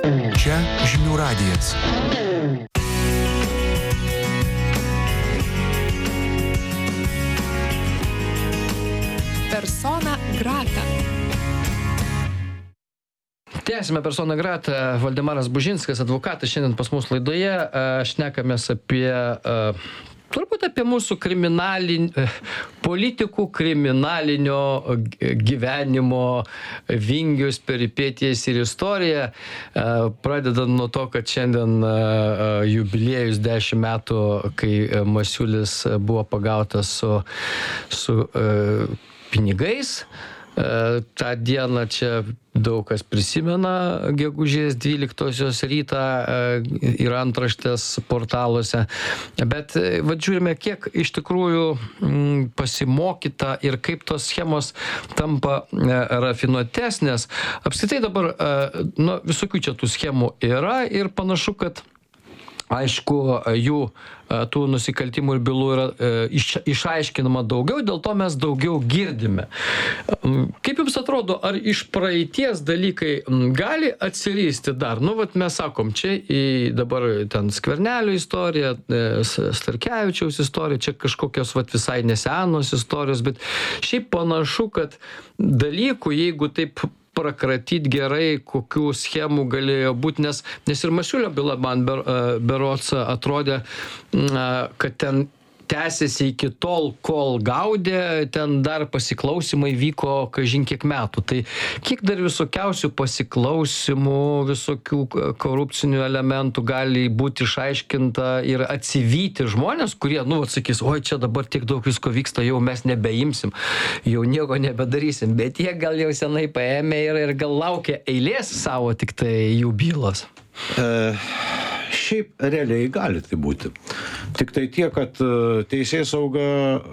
Čia Žinių radijas. Persona grata. Tęsime Persona grata. Valdemaras Bužinskas, advokatas, šiandien pas mus laidoje. Šnekamės turbūt apie mūsų politikų kriminalinio gyvenimo vingius, peripetijas ir istoriją. Pradedant nuo to, kad šiandien jubiliejus 10 metų, kai Masiulis buvo pagautas su pinigais. Ta diena čia daug kas prisimena, gegužės 12 rytą ir antraštės portaluose. Bet žiūrime, kiek iš tikrųjų pasimokyta ir kaip tos schemos tampa rafinuotesnės. Apskritai dabar visokių čia tų schemų yra ir panašu, kad aišku, jų tų nusikaltimų ir bylų yra išaiškinama daugiau, dėl to mes daugiau girdime. Kaip jums atrodo, ar iš praeities dalykai gali atsiristi dar? Mes sakom, čia dabar ten Skvernelio istorija, Starkevičiaus istorija, čia kažkokios visai nesenos istorijos, bet šiaip panašu, kad dalykų, jeigu taip prakratyt gerai, kokių schemų galėjo būti, nes ir Masiulio byla man berods atrodė, kad ten tęsiasi iki tol, kol gaudė, ten dar pasiklausimai vyko kažin kiek metų. Tai kiek dar visokiausių pasiklausimų, visokių korupcinių elementų gali būti išaiškinta ir atsivyti žmonės, kurie, sakys, oi, čia dabar tiek daug visko vyksta, jau mes nebeimsim, jau nieko nebedarysim, bet jie gal jau senai paėmė ir gal laukia eilės savo tik tai jų bylos. Šiaip realiai gali tai būti. Tik tai tiek, kad teisėsauga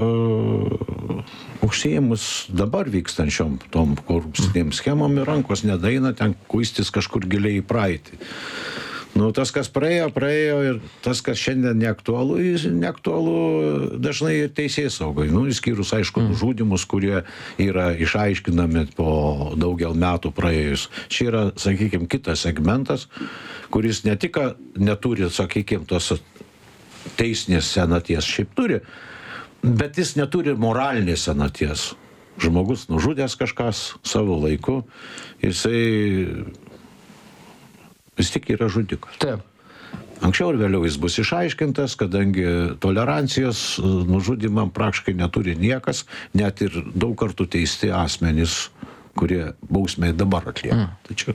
užsiėmus dabar vykstančiom tom korupcinėm schemom ir rankos nedaina ten kuistis kažkur giliai į praeitį. Tas, kas praėjo ir tas, kas šiandien neaktualu dažnai ir teisėsaugai. Išskyrus, aišku, žudymus, kurie yra išaiškinami po daugel metų praėjus. Čia yra, sakykime, kitas segmentas, kuris ne tik neturi, sakykime, tos teisinės senaties, šiaip turi, bet jis neturi moralinės senaties. Žmogus nužudęs kažkas savo laiku, jisai vis tik yra žudikas. Taip. Anksčiau ir vėliau jis bus išaiškintas, kadangi tolerancijos nužudymam praktiškai neturi niekas, net ir daug kartų teisti asmenys, kurie bausmę dabar atlieka. Tačiau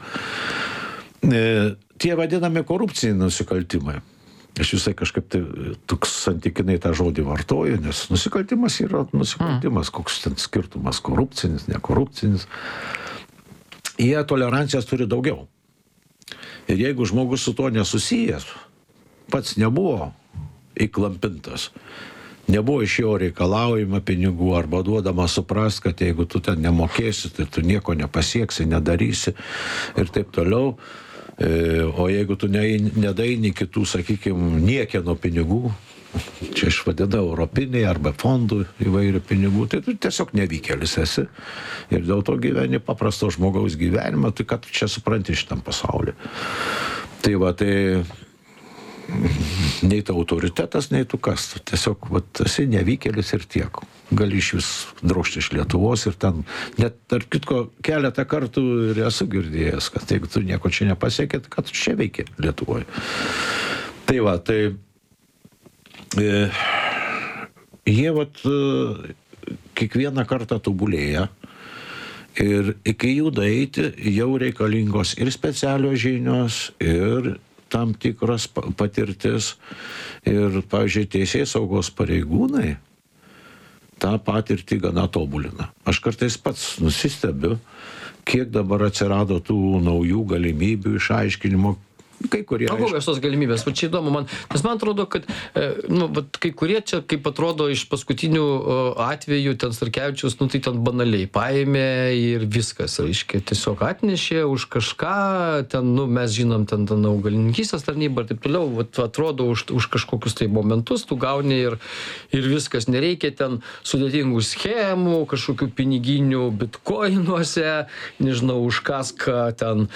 tie vadinami korupciniai nusikaltimai. Aš visai kažkaip toks santykinai tą žodį vartoju, nes nusikaltimas yra nusikaltimas, koks ten skirtumas korupcinis, nekorupcinis. Jie tolerancijos turi daugiau. Ir jeigu žmogus su to nesusijęs, pats nebuvo įklampintas, nebuvo iš jo reikalaujama pinigų arba duodama suprast, kad jeigu tu ten nemokėsi, tai tu nieko nepasieksi, nedarysi ir taip toliau. O jeigu tu nedaini kitų, sakykime, niekieno pinigų, čia išvadina europiniai arba fondų įvairių pinigų, tai tu tiesiog nevykėlis esi. Ir dėl to gyveni paprasto žmogaus gyvenimą, tai ką tu čia supranti šitam pasaulyje. Tai nei tu autoritetas, nei tu kas. Tu tiesiog esi nevykėlis ir tiek. Gali iš vis drožti iš Lietuvos ir ten, net tarp kitko, keletą kartų ir esu girdėjęs, kad jeigu tu nieko čia nepasiekė, tai kad tu čia veiki Lietuvoje. Tai jie kiekvieną kartą tobulėja ir iki jų daeiti jau reikalingos ir specialios žinios, ir tam tikras patirtis. Ir, pavyzdžiui, teisėsaugos pareigūnai tą patirtį gana tobulina. Aš kartais pats nusistebiu, kiek dabar atsirado tų naujų galimybių išaiškinimo, Kai kurie... O kokios tos galimybės? Va čia įdomu man, nes man atrodo, kad kai kurie čia, kaip atrodo iš paskutinių atvejų, ten Starkevičius, tai ten banaliai paėmė ir viskas, reiškia, tiesiog atnešė už kažką, ten, mes žinom, ten augalininkystės tarnybą ir taip toliau, atrodo už kažkokius tai momentus tu gauni ir viskas, nereikia ten sudėtingų schemų, kažkokių piniginių bitkoinuose, nežinau, už kaską ten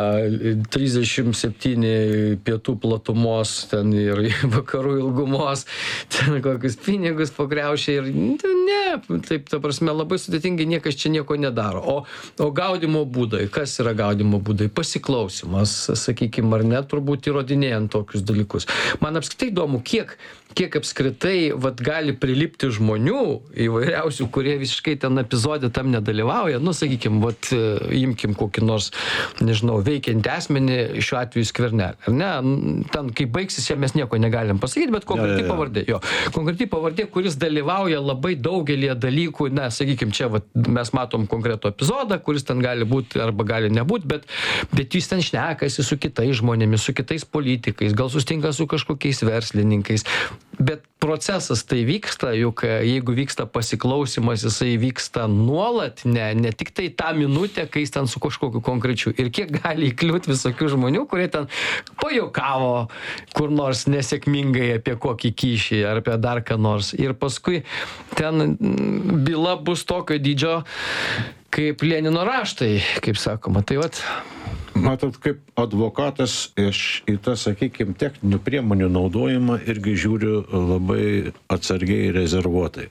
37 pietų platumos ten ir vakarų ilgumos, ten kokius pinigus pagriaušia ir ne, taip, ta prasme, labai sudėtingai niekas čia nieko nedaro. O gaudimo būdai, kas yra gaudimo būdai? Pasiklausimas, sakykime, ar ne, turbūt įrodinėjant tokius dalykus. Man apskritai įdomu, kiek apskritai gali prilipti žmonių įvairiausių, kurie visiškai ten epizodė tam nedalyvauja. Sakykime, imkim kokį nors, nežinau, veikiantį asmenį, šiuo atveju Skvernelį, ar ne? Ten, kai baigsis, čia mes nieko negalim pasakyti, bet konkreti pavardė. Konkreti pavardė, kuris dalyvauja labai daugelį dalykų, sakykime, čia mes matom konkretų epizodą, kuris ten gali būti arba gali nebūti, bet jis ten šnekasi su kitais žmonėmis, su kitais politikais, gal sustinka su kažkokiais verslininkais. Bet procesas tai vyksta, juk jeigu vyksta pasiklausimas, jisai vyksta nuolat, ne tik tai tą minutę, kai jis ten su kažkokiu konkrečiu. Ir kiek gali įkliūti visokių žmonių, kurie ten pajuokavo kur nors nesėkmingai apie kokį kyšį ar apie dar ką nors. Ir paskui ten byla bus tokio dydžio, kaip Lenino raštai, kaip sakoma. Tai Matot, kaip advokatas į tą, sakykime, techninių priemonių naudojimą irgi žiūriu labai atsargiai ir rezervuotai.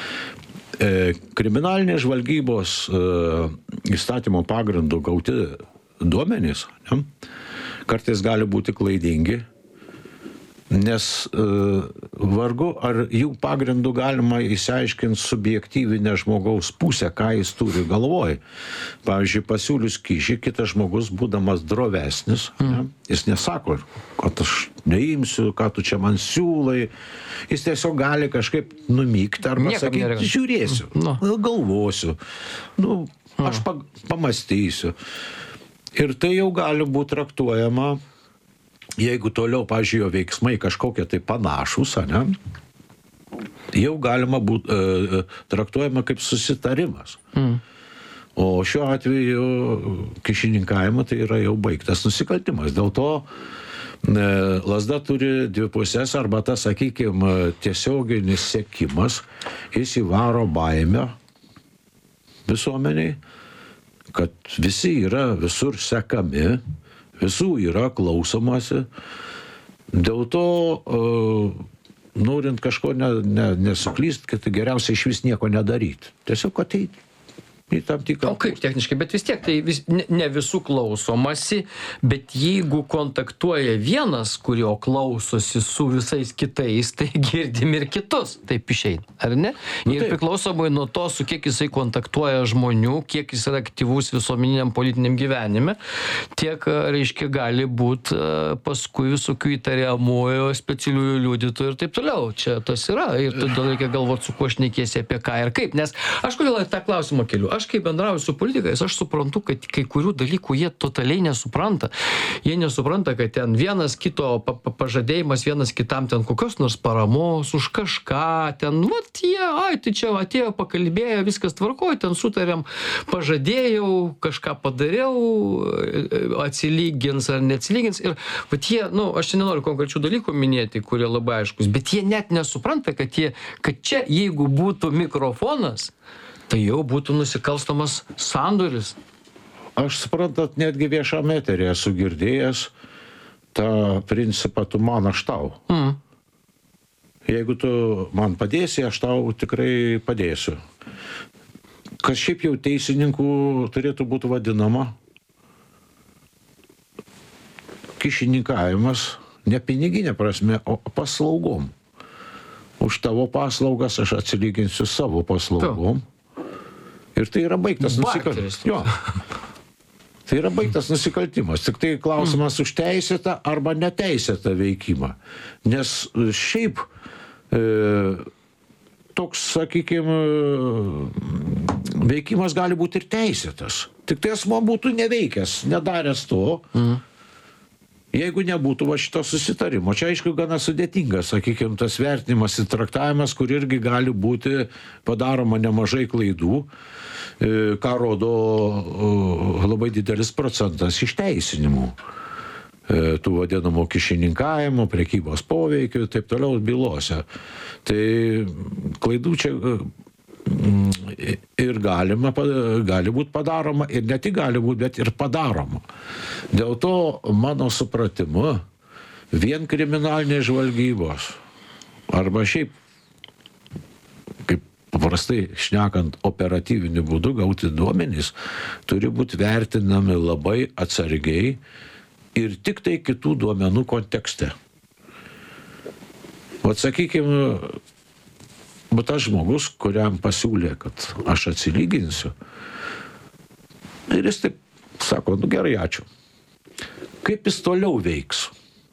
Kriminalinės žvalgybos įstatymo pagrindų gauti duomenys kartais gali būti klaidingi, nes vargu ar jų pagrindų galima išsiaiškinti subjektyvinę žmogaus pusę, ką jis turi galvoj. Pavyzdžiui, pasiūlius kyšį, kitas žmogus, būdamas drovesnis, jis nesako, kad aš neimsiu, ką tu čia man siūlai, jis tiesiog gali kažkaip numykti arba sakyti, žiūrėsiu, galvosiu, aš pamastysiu. Ir tai jau gali būti traktuojama, jeigu toliau, pavyzdžiui, jo veiksmai kažkokie tai panašus, jau galima būti traktuojama kaip susitarimas. O šiuo atveju kyšininkavimo tai yra jau baigtas nusikaltimas. Dėl to lazda turi dvi pusės, arba tas, sakykime, tiesioginis sekimas, jis įvaro baimę visuomeniai, kad visi yra visur sekami, visų yra klausomasi. Dėl to, norint kažko nesuklyst, kad geriausia iš vis nieko nedaryti. Tiesiog ateiti į tam tikrą... O kaip techniškai? Bet vis tiek tai ne visų klausomasi, bet jeigu kontaktuoja vienas, kurio klausosi su visais kitais, tai girdim ir kitus. Taip išeina, ar ne? Ir priklausomai nuo to, su kiek jisai kontaktuoja žmonių, kiek jis yra aktyvus visuomeniniam politiniam gyvenime, tiek, reiškia, gali būti paskui visokių įtariamųjų, specialiųjų liudytojų ir taip toliau. Čia tas yra. Ir todėl reikia galvoti, su kuo šnekėsi, apie ką ir kaip. Nes aš kodėl tą klausimą keliu? Aš kai bendrauju su politikais, aš suprantu, kad kai kurių dalykų jie totaliai nesupranta. Jie nesupranta, kad ten vienas kito pažadėjimas, vienas kitam ten kokios nors paramos už kažką, ten, tai čia atėjo, pakalbėjo, viskas tvarkoja, ten sutarėm, pažadėjau, kažką padariau, atsilygins ar neatsilygins. Ir jie, aš čia nenoriu konkrečių dalykų minėti, kurie labai aiškus, bet jie net nesupranta, kad čia, jeigu būtų mikrofonas, tai jau būtų nusikalstamas sandoris. Aš suprantat, netgi viešame eteryje esu girdėjęs tą principą, tu man, aš tau. Jeigu tu man padėsi, aš tau tikrai padėsiu. Kas šiaip jau teisininkų turėtų būti vadinama kyšininkavimas, ne piniginė prasme, o paslaugom. Už tavo paslaugas aš atsilyginsiu savo paslaugom. Ir tai yra baigtas nusikaltimas. Tai yra baigtas nusikaltimas. Tik tai klausimas už teisėtą arba neteisėtą veikimą. Nes šiaip toks, sakykime, veikimas gali būti ir teisėtas. Tik tai asmuo būtų neveikęs, nedaręs to. jeigu nebūtų va šito susitarimo. Čia aišku gana sudėtingas, sakykime, tas vertinimas ir traktavimas, kur irgi gali būti padaroma nemažai klaidų, ką rodo labai didelis procentas išteisinimų tų vadinamų kyšininkavimo, prekybos poveikių ir taip toliau bylose. Tai klaidų čia ir gali būti padaroma, ir ne tik gali būti, bet ir padaroma. Dėl to, mano supratimu, vien kriminalinės žvalgybos, arba šiaip, kaip paprastai šnekant, operatyviniu būdu gauti duomenys, turi būti vertinami labai atsargiai ir tik tai kitų duomenų kontekste. Vat sakykime, bet tas žmogus, kuriam pasiūlė, kad aš atsilyginsiu, ir jis taip sako, nu gerai, ačiū. Kaip jis toliau veiks?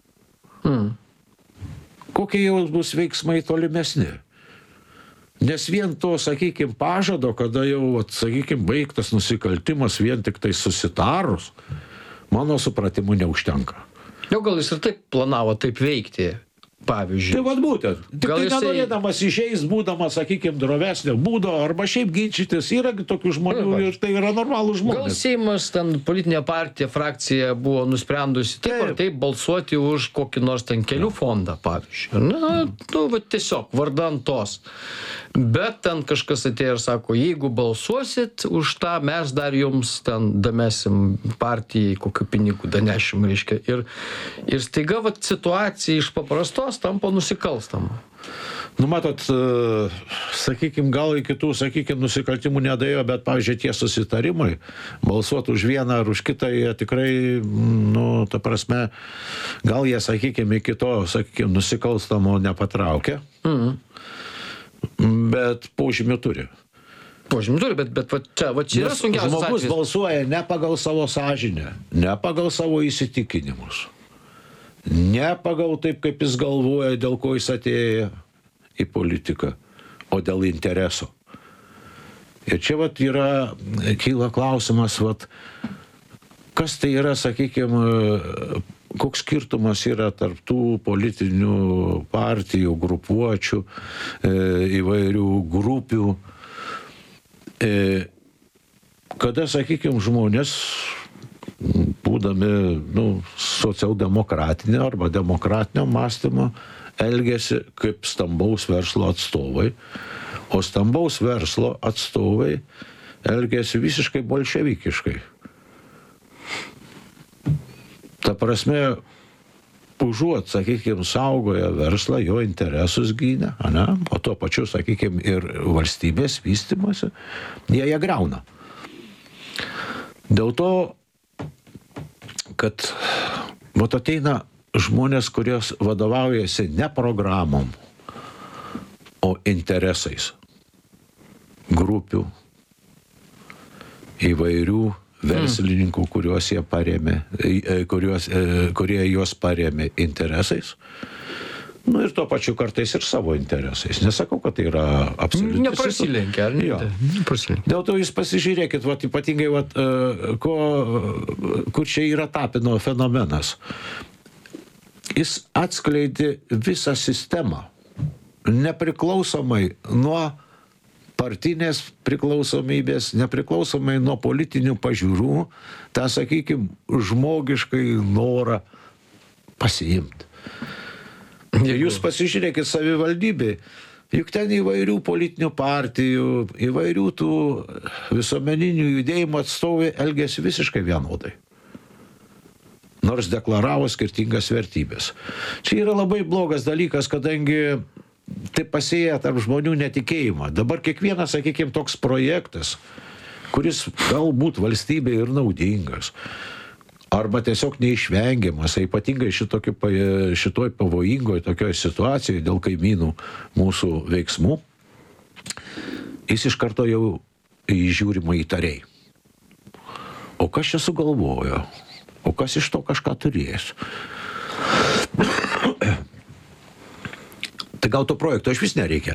Kokie jau bus veiksmai tolimesni? Nes vien to, sakykime, pažado, kada jau, sakykime, baigtas nusikaltimas vien tik tai susitarus, mano supratimu neužtenka. Jau gal jis ir taip planavo taip veikti, pavyzdžiui. Tai vat būtent. Tik Gal tai jisai- nenorėdamas išeis, būdamas, sakykime, drovesnio būdo, arba šiaip ginčytis, yra tokių žmonių ir tai yra normalų Gal žmonės. Seimas, ten politinė partija, frakcija buvo nusprendusi taip ar taip balsuoti už kokį nors ten kelių fondą, pavyzdžiui. Na, nu, va, tiesiog, vardan tos. Bet ten kažkas atėjo ir sako, jeigu balsuosit už tą, mes dar jums ten damesim partijai kokių pinigų, danešim, reiškia. Ir staiga, va, situacija iš paprastos tampa nusikalstama. Nu, matot, sakykime, gal iki tų, sakykime, nusikaltimų nedėjo, bet, pavyzdžiui, tie susitarimai, balsuoti už vieną ar už kitą, jie tikrai, nu, ta prasme, gal jie, sakykime, iki to, sakykime, nusikalstamo nepatraukia, bet požymių turi. Požymių turi, bet va čia yra Nes sunkiausias žmogus atvejis. balsuoja ne pagal savo sąžinę, ne pagal savo įsitikinimus, ne pagal taip, kaip jis galvoja, dėl ko jis atėjo į politiką, o dėl intereso. Ir čia vat kyla klausimas, vat, kas tai yra, sakykime, koks skirtumas yra tarp tų politinių partijų, grupuočių, įvairių grupių, kada, sakykime, žmonės, būdami socialdemokratinio arba demokratinio mąstymo, elgėsi kaip stambaus verslo atstovai, o stambaus verslo atstovai elgėsi visiškai bolševikiškai. Ta prasme, užuot, sakykime, saugoja verslą, jo interesus gynė, o tuo pačiu, sakykime, ir valstybės vystymasi, jie griauna. Dėl to, kad ateina žmonės, kurios vadovaujasi ne programom, o interesais grupių, įvairių verslininkų, kurie juos parėmė interesais. Nu ir tuo pačiu kartais ir savo interesais. Nesakau, kad tai yra absoliuti. Neprasilenkia, ar ne? Jo. Neprasilenkia. Dėl to jūs pasižiūrėkit, ypatingai, kur čia yra Tapino fenomenas. Jis atskleidė visą sistemą, nepriklausomai nuo partinės priklausomybės, nepriklausomai nuo politinių pažiūrų, tą, sakykime, žmogiškai norą pasiimti. Jūs pasižiūrėkit savivaldybė, juk ten įvairių politinių partijų, įvairių tų visuomeninių judėjimų atstovai elgėsi visiškai vienodai. Nors deklaravo skirtingas vertybės. Čia yra labai blogas dalykas, kadangi tai pasėja tarp žmonių netikėjimą. Dabar kiekvienas, sakykime, toks projektas, kuris galbūt valstybė ir naudingas, arba tiesiog neišvengiamas, ypatingai šitoj pavojingoj tokioj situacijoje dėl kaimynų mūsų veiksmų, jis iš karto jau žiūrima įtariai. O kas čia sugalvojo? O kas iš to kažką turės? Tai gal to projekto iš vis nereikia.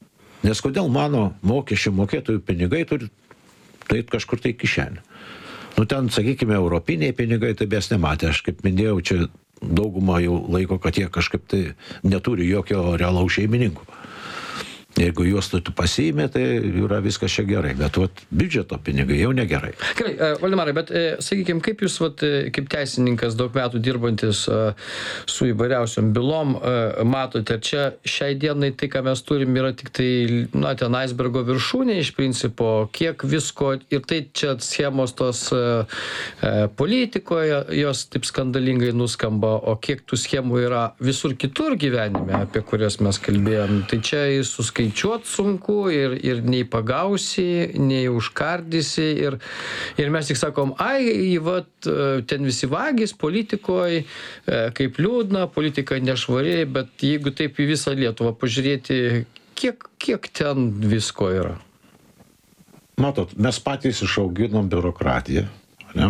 Nes kodėl mano mokesčių mokėtojų pinigai turi tai kažkur tai kišenė? Nu, ten, sakykime, europiniai pinigai, tai mes nematė. Aš kaip minėjau, čia dauguma jau laiko, kad jie kažkaip tai neturi jokio realaus šeimininko. Jeigu juos tu pasiėmė, tai yra viskas čia gerai, bet biudžeto pinigai jau negerai. Gerai, Valdemarai, bet sakykime, kaip jūs, kaip teisininkas daug metų dirbantis su įvairiausiom bylom, matote, čia šiai dienai tai, ką mes turim, yra tik tai, ten aisbergo viršūnė iš principo, kiek visko, ir tai čia schemos tos politikoje, jos taip skandalingai nuskamba, o kiek tų schemų yra visur kitur gyvenime, apie kurias mes kalbėjom, tai čia suskaičiuoti sunku ir nei pagausi, nei užkardysi ir mes tik sakom, ten visi vagys politikoje, kaip liūdna, politika nešvari, bet jeigu taip į visą Lietuvą pažiūrėti, kiek ten visko yra? Matot, mes patys išauginom biurokratiją, ne?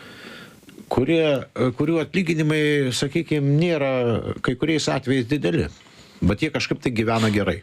Kurių atlyginimai, sakykime, nėra kai kuriais atvejais dideli, bet jie kažkaip tai gyvena gerai.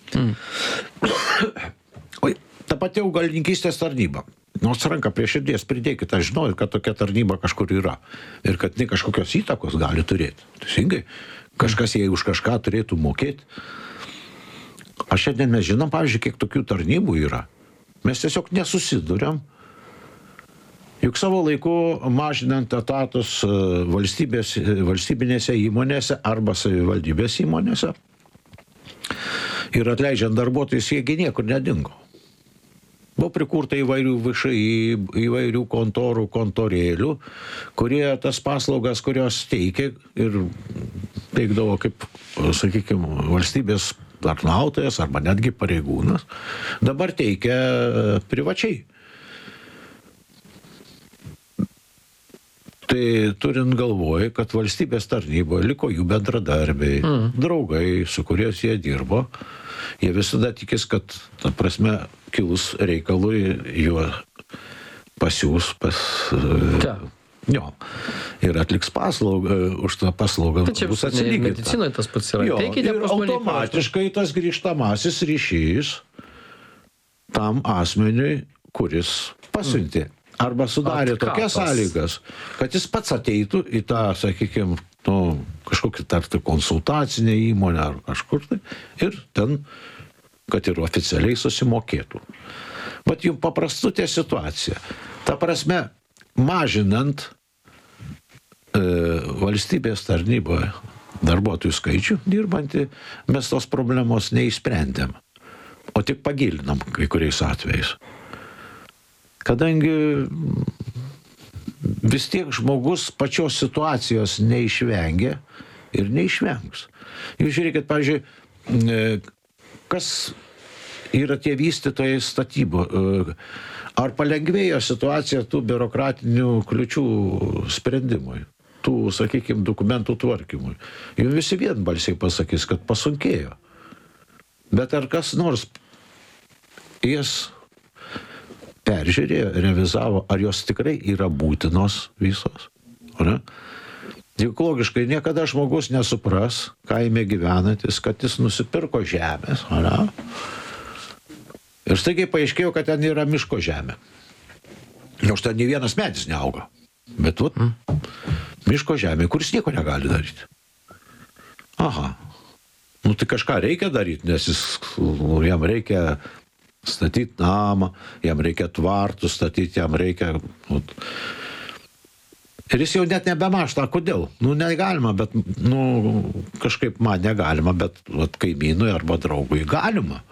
Oi, ta pati augalininkystės tarnyba. Nors ranką prie širdies pridėkite, aš žinau, kad tokia tarnyba kažkur yra ir kad ne kažkokios įtakos gali turėti. Teisingai, kažkas jai už kažką turėtų mokėti. Aš šiandien mes žinom, pavyzdžiui, kiek tokių tarnybų yra. Mes tiesiog nesusiduriam. Juk savo laiku mažinant etatus valstybinėse įmonėse arba savivaldybės įmonėse ir atleidžiant darbuotojus, jiegi niekur nedingo. Buvo prikurta įvairių VŠI, įvairių kontorų, kontorėlių, kurie tas paslaugas, kurios teikia ir teikdavo kaip, sakykime, valstybės tarnautojas arba netgi pareigūnas, dabar teikia privačiai. Tai turint galvoj, kad valstybės tarnyboje liko jų bendradarbiai, draugai, su kuriais jie dirbo, jie visada tikės, kad, ta prasme, kilus reikalui, juo pasiūs ir atliks paslaugą, už tą paslaugą bus atsilyginta. Medicinoje tas pats yra. Jo, ir automatiškai tas grįžtamasis ryšys tam asmeniui, kuris pasiuntė. Arba sudarė tokias sąlygas, kad jis pats ateitų į tą, sakykime, kažkokį tarti konsultacinę įmonę ar kažkur tai, ir ten, kad ir oficialiai susimokėtų. Bet jums paprastutė situacija. Ta prasme, mažinant valstybės tarnyboje darbuotojų skaičių dirbantį, mes tos problemos neišsprendėm, o tik pagilinam kai kuriais atvejais. Kadangi vis tiek žmogus pačios situacijos neišvengia ir neišvengs. Jūs žiūrėkit, pavyzdžiui, kas yra tie vystytojai statybų. Ar palengvėjo situacija tų biurokratinių kliučių sprendimui, tų, sakykime, dokumentų tvarkymui. Jums visi vienbalsiai pasakys, kad pasunkėjo. Bet ar kas nors jas peržiūrėjo, revizavo, ar jos tikrai yra būtinos visos? Juk logiškai niekada žmogus nesupras, kaime gyvenantis, kad jis nusipirko žemės. Ir staigiai paaiškėjo, kad ten yra miško žemė. Nors ten nei vienas medis neauga. Bet miško žemė, kuris nieko negali daryti. Aha. Tai kažką reikia daryti, nes jam reikia statyti namą, jam reikia tvartų statyti, jam reikia... Ir jis jau net nebemašta, kodėl? Negalima, bet, kažkaip man negalima, bet kaimynui arba draugui galima.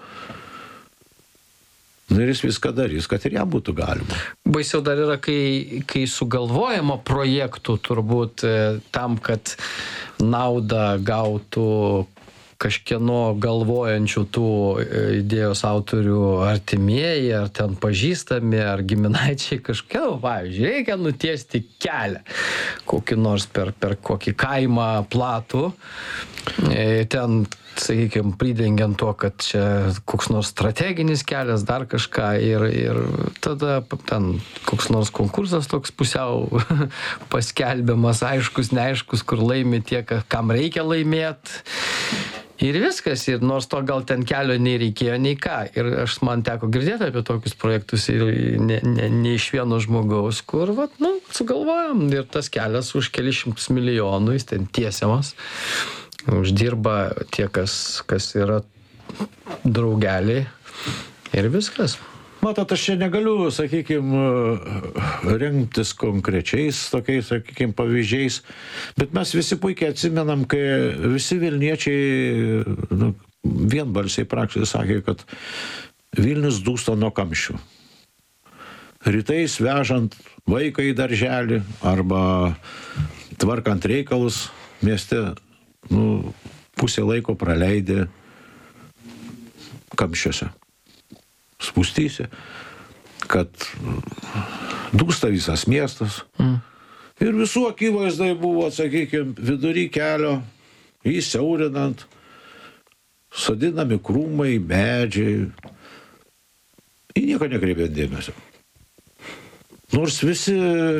Ir jis viską darys, kad ir jam būtų galima. Baisiau dar yra, kai sugalvojama projektų turbūt tam, kad naudą gautų kažkieno galvojančių tų idėjos autorių artimieji, ar ten pažįstami, ar giminaičiai kažkokie, pavyzdžiui, reikia nutiesti kelią, kokį nors per kokį kaimą platų, ten, sakykime, pridengiant tuo, kad čia koks nors strateginis kelias, dar kažką, ir tada ten koks nors konkursas toks pusiau paskelbiamas, aiškus, neaiškus, kur laimi tie, kam reikia laimėti. Ir viskas, ir nors to gal ten kelio nei reikėjo, nei ką. Ir man teko girdėti apie tokius projektus ir ne iš vieno žmogaus, kur, sugalvojom. Ir tas kelias už kelius šimtus milijonų, jis ten tiesiamas. Uždirba tie, kas yra draugeliai. Ir viskas. Matot, aš čia negaliu, sakykime, rengtis konkrečiais tokiais, sakykime, pavyzdžiais, bet mes visi puikiai atsimenam, kai visi Vilniečiai vienbalsiai praktiškai sakė, kad Vilnius dūsta nuo kamščių. Rytais vežant vaiką į darželį arba tvarkant reikalus mieste, pusę laiko praleidė kamščiuose. Spūstysi, kad dūsta visas miestas. Ir visų akivaizdai buvo, sakykime, vidury kelio, įsiaurinant, sodinami krūmai, medžiai. Į nieko nekreipė dėmesio. Nors visi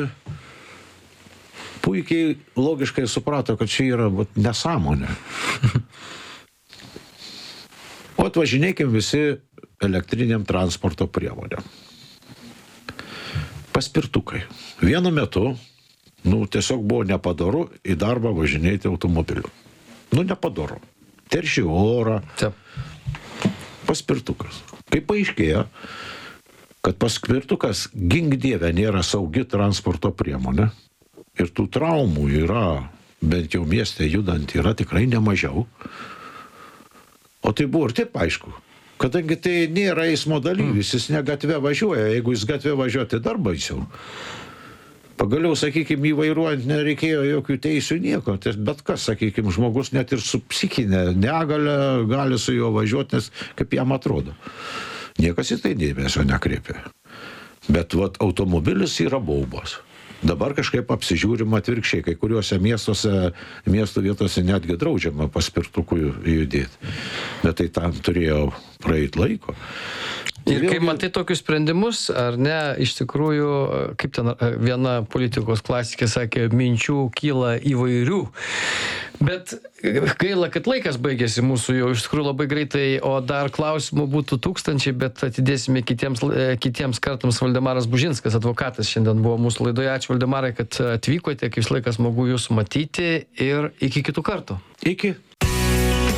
puikiai logiškai suprato, kad čia yra nesąmonė. O atvažinėkim visi elektriniam transporto priemonėm. Paspirtukai. Vienu metu, tiesiog buvo nepadoru į darbą važinėti automobiliu. Nepadoru. Terši orą. Paspirtukas. Kai paaiškėjo, kad paspirtukas, gink dieve, nėra saugi transporto priemonė ir tų traumų yra, bent jau mieste judant, yra tikrai nemažiau. O tai buvo ir taip aišku. Kadangi tai nėra eismo dalyvis, jis ne gatvė važiuoja, jeigu jis gatvė važiuoja, tai dar baisiau. Pagaliau, sakykime, įvairuojant nereikėjo jokių teisių nieko, bet kas, sakykime, žmogus net ir su psichinė negale gali su juo važiuoti, nes kaip jam atrodo. Niekas į tai dėmesio nekreipia. Bet automobilis yra baubas. Dabar kažkaip apsižiūrima atvirkščiai, kai kuriuose miestų vietose netgi draudžiama paspirtukų judėti. Bet tai tam turėjo praeit laiko. Ir kai matai tokius sprendimus, ar ne, iš tikrųjų, kaip ten viena politikos klasikė sakė, minčių kyla įvairių. Bet gaila, kad laikas baigėsi mūsų jau iš tikrųjų labai greitai, o dar klausimų būtų tūkstančiai, bet atidėsime kitiems kartams. Valdemaras Bužinskas, advokatas, šiandien buvo mūsų laidoje. Ačiū, Valdemarai, kad atvykote, kaip visą laiką smagu jūs matyti ir iki kitų kartų. Iki.